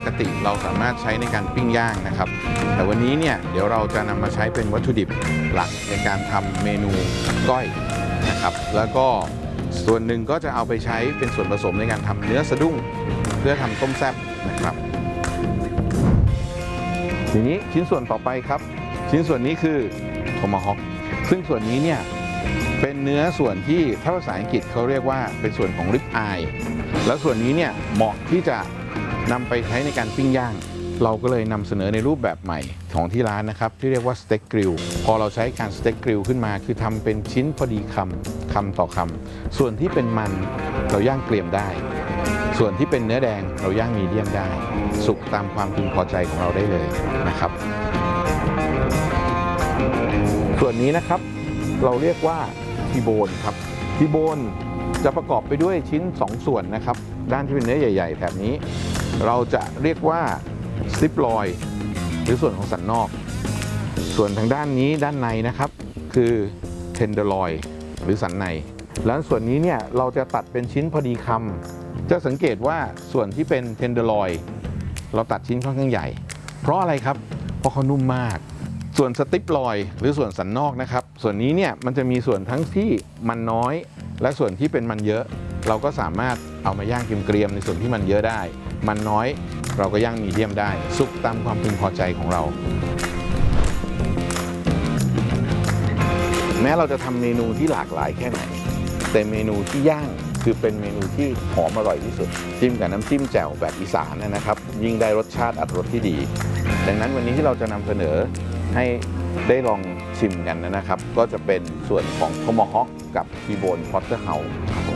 ปกติเราสามารถใช้ในการปิ้งย่างนะครับแต่วันนี้เนี่ยเดี๋ยวเราจะนำมาใช้เป็นวัตถุดิบหลักในการทำเมนูก้อยนะครับแล้วก็ส่วนหนึ่งก็จะเอาไปใช้เป็นส่วนผสมในการทำเนื้อสะดุ้งเพื่อทำต้มแซ่บนะครับทีนี้ชิ้นส่วนต่อไปครับชิ้นส่วนนี้คือโทมาฮอคซึ่งส่วนนี้เนี่ยเป็นเนื้อส่วนที่ถ้าภาษาอังกฤษเขาเรียกว่าเป็นส่วนของริบอายแล้วส่วนนี้เนี่ยเหมาะที่จะนำไปใช้ในการปิ้งย่างเราก็เลยนำเสนอในรูปแบบใหม่ของที่ร้านนะครับที่เรียกว่าสเต็กกริลพอเราใช้การสเต็กกริลขึ้นมาคือทำเป็นชิ้นพอดีคำต่อคำส่วนที่เป็นมันเราย่างเกรียมได้ส่วนที่เป็นเนื้อแดงเราย่างมีเดียมได้สุกตามความพึงพอใจของเราได้เลยนะครับส่วนนี้นะครับเราเรียกว่าทีโบนครับทีโบนจะประกอบไปด้วยชิ้น2ส่วนนะครับด้านที่เป็นเนื้อใหญ่ๆแถบนี้เราจะเรียกว่าสติปลอยหรือส่วนของสันนอกส่วนทางด้านนี้ด้านในนะครับคือเทนเดอร์ลอยหรือสันในแล้วส่วนนี้เนี่ยเราจะตัดเป็นชิ้นพอดีคำจะสังเกตว่าส่วนที่เป็นเทนเดอร์ลอยเราตัดชิ้นค่อนข้างใหญ่เพราะอะไรครับเพราะเขานุ่มมากส่วนสติปลอยหรือส่วนสันนอกนะครับส่วนนี้เนี่ยมันจะมีส่วนทั้งที่มันน้อยและส่วนที่เป็นมันเยอะเราก็สามารถเอามาย่างเกรียมๆในส่วนที่มันเยอะได้มันน้อยเราก็ย่างมีเดียมได้สุกตามความพึงพอใจของเราแม้เราจะทำเมนูที่หลากหลายแค่ไหนแต่เมนูที่ย่างคือเป็นเมนูที่หอมอร่อยที่สุดจิ้มกับน้ำจิ้มแจ่วแบบอีสานนะครับยิ่งได้รสชาติอรรถรสที่ดีดังนั้นวันนี้ที่เราจะนำเสนอให้ได้ลองชิมกันนะครับก็จะเป็นส่วนของโทมาฮอคกับทีโบนพอตเตอร์เฮาส์ครับ